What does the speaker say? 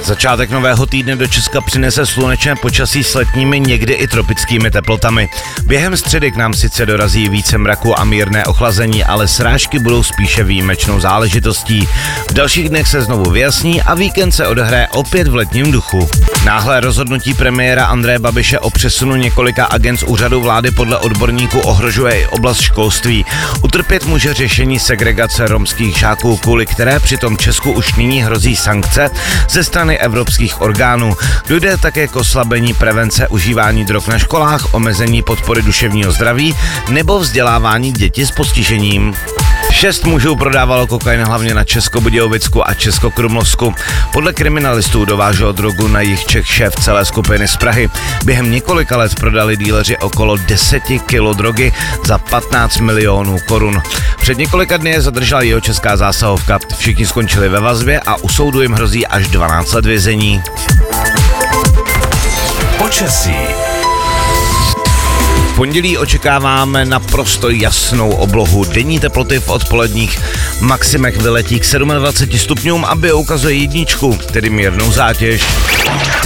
Začátek nového týdne do Česka přinese slunečné počasí s letními, někdy i tropickými teplotami. Během středy k nám sice dorazí více mraku a mírné ochlazení, ale srážky budou spíše výjimečnou záležitostí. V dalších dnech se znovu vyjasní a víkend se odehraje opět v letním duchu. Náhlé rozhodnutí premiéra Andreje Babiše o přesunu několika agend z úřadu vlády podle odborníků ohrožuje i oblast školství. Utrpět může řešení segregace romských žáků, kvůli které přitom Česku už nyní hrozí sankce ze strany evropských orgánů. Dojde také k oslabení prevence užívání drog na školách, omezení podpory duševního zdraví nebo vzdělávání dětí s postižením. 6 mužů prodávalo kokain hlavně na Českobudějovicku a Českokrumlovsku. Podle kriminalistů dovážel drogu na jih Čech šéf celé skupiny z Prahy. Během několika let prodali díleři okolo 10 kilo drogy za 15 milionů korun. Před několika dny je zadržela jihočeská zásahovka. Všichni skončili ve vazbě a u soudu jim hrozí až 12 let vězení. Počasí. V pondělí očekáváme naprosto jasnou oblohu. Denní teploty v odpoledních maximech vyletí k 27 stupňům, aby ukazuje jedničku, tedy mírnou zátěž.